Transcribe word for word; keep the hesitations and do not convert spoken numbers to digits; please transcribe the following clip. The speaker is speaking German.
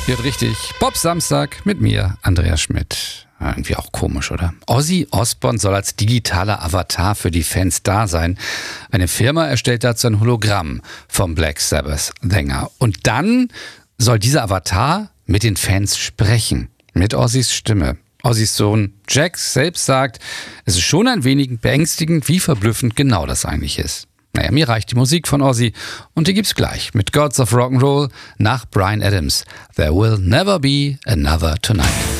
Wird richtig. Pop Samstag mit mir, Andreas Schmidt. Irgendwie auch komisch, oder? Ozzy Osbourne soll als digitaler Avatar für die Fans da sein. Eine Firma erstellt dazu ein Hologramm vom Black Sabbath-Sänger. Und dann soll dieser Avatar mit den Fans sprechen. Mit Ozzys Stimme. Ozzys Sohn Jack selbst sagt, es ist schon ein wenig beängstigend, wie verblüffend genau das eigentlich ist. Naja, mir reicht die Musik von Ozzy und die gibt's gleich mit Gods of Rock'n'Roll nach Bryan Adams. There will never be another tonight.